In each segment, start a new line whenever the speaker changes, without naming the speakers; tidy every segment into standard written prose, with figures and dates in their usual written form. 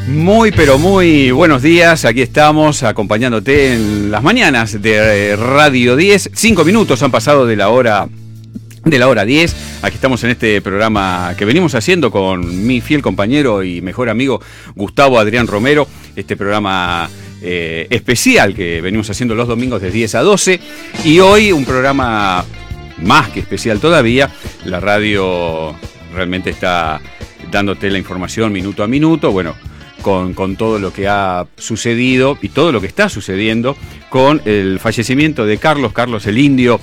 Muy, pero muy buenos días. Aquí estamos acompañándote en las mañanas de Radio 10. 5 minutos han pasado de la hora 10. Aquí estamos en este programa que venimos haciendo con mi fiel compañero y mejor amigo Gustavo Adrián Romero. Este programa especial que venimos haciendo los domingos de 10 a 12. Y hoy un programa más que especial todavía. La radio realmente está dándote la información minuto a minuto. Bueno, con todo lo que ha sucedido y todo lo que está sucediendo con el fallecimiento de Carlos el Indio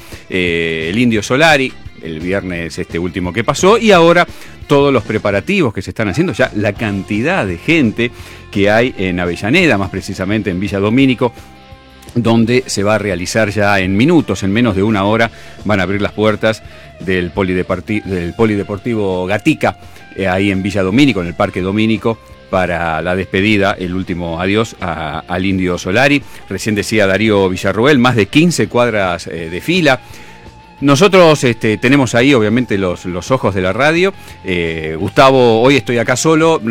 Solari, el viernes último que pasó, y ahora todos los preparativos que se están haciendo, ya la cantidad de gente que hay en Avellaneda, más precisamente en Villa Domínico, donde se va a realizar ya en minutos, en menos de una hora, van a abrir las puertas del Polideportivo Gatica, ahí en Villa Domínico, en el Parque Domínico, para la despedida, el último adiós al Indio Solari. Recién decía Darío Villarroel, más de 15 cuadras de fila. Nosotros tenemos ahí obviamente los ojos de la radio. Gustavo, hoy estoy acá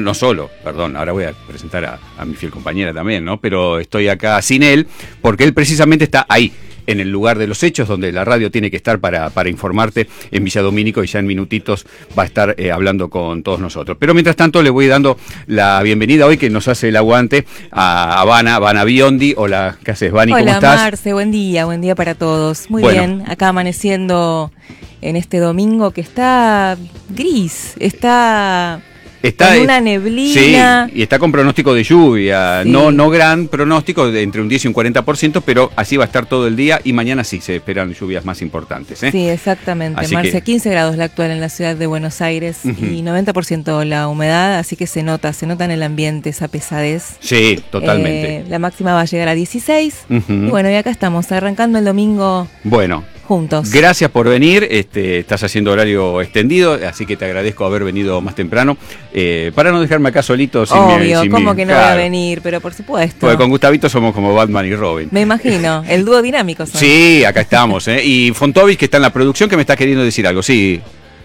ahora voy a presentar a mi fiel compañera también, ¿no? Pero estoy acá sin él, porque él precisamente está ahí, en el lugar de los hechos, donde la radio tiene que estar para informarte en Villa Domínico, y ya en minutitos va a estar hablando con todos nosotros. Pero mientras tanto le voy dando la bienvenida hoy, que nos hace el aguante, a Vana Biondi. Hola, ¿qué haces, Vani? ¿Cómo estás?
Hola, Marce, buen día para todos. Muy bien, acá amaneciendo en este domingo que está gris, está con una neblina.
Sí, y está con pronóstico de lluvia,
sí.
no gran pronóstico, de entre un 10 y un 40%, pero así va a estar todo el día, y mañana sí se esperan lluvias más importantes.
Sí, exactamente.
Así
Marce,
que
15 grados la actual en la ciudad de Buenos Aires, y 90% la humedad, así que se nota en el ambiente esa pesadez.
Sí, totalmente.
La máxima va a llegar a 16, y bueno, y acá estamos, arrancando el domingo.
Bueno.
Juntos.
Gracias por venir, estás haciendo horario extendido, así que te agradezco haber venido más temprano, para no dejarme acá solito sin
Obvio,
sin
¿cómo
mí?
que no voy a venir? Pero por supuesto.
Porque con Gustavito somos como Batman y Robin.
Me imagino, el dúo dinámico son.
Sí, acá estamos, y Fontovich, que está en la producción, que me está queriendo decir algo, sí.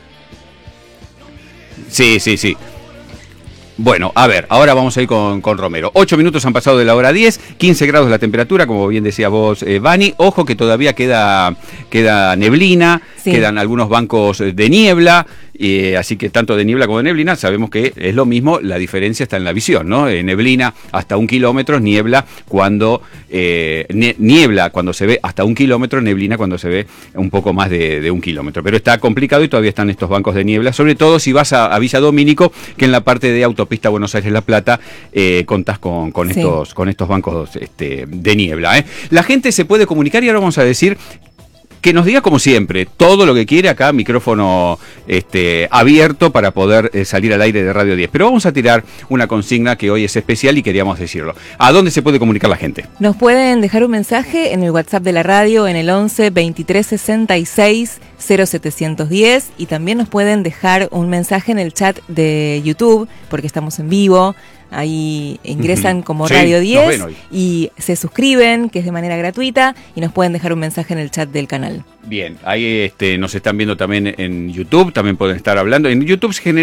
Sí. Bueno, a ver, ahora vamos a ir con Romero. 8 minutos han pasado de la hora 10, 15 grados la temperatura, como bien decía vos, Vani. Ojo que todavía queda neblina, sí. Quedan algunos bancos de niebla, así que tanto de niebla como de neblina sabemos que es lo mismo, la diferencia está en la visión, ¿no? Neblina hasta 1 kilómetro, niebla cuando se ve hasta 1 kilómetro, neblina cuando se ve un poco más de 1 kilómetro. Pero está complicado y todavía están estos bancos de niebla, sobre todo si vas a Villa Domínico, que en la parte de autopista Buenos Aires-La Plata contás con
sí.
estos bancos de niebla. La gente se puede comunicar, y ahora vamos a decir que nos diga, como siempre, todo lo que quiere. Acá micrófono abierto para poder salir al aire de Radio 10. Pero vamos a tirar una consigna que hoy es especial y queríamos decirlo. ¿A dónde se puede comunicar la gente?
Nos pueden dejar un mensaje en el WhatsApp de la radio, en el 11 23 66 0710, y también nos pueden dejar un mensaje en el chat de YouTube, porque estamos en vivo. Ahí ingresan como Radio 10 y se suscriben, que es de manera gratuita, y nos pueden dejar un mensaje en el chat del canal.
Bien, ahí nos están viendo también en YouTube, también pueden estar hablando. En YouTube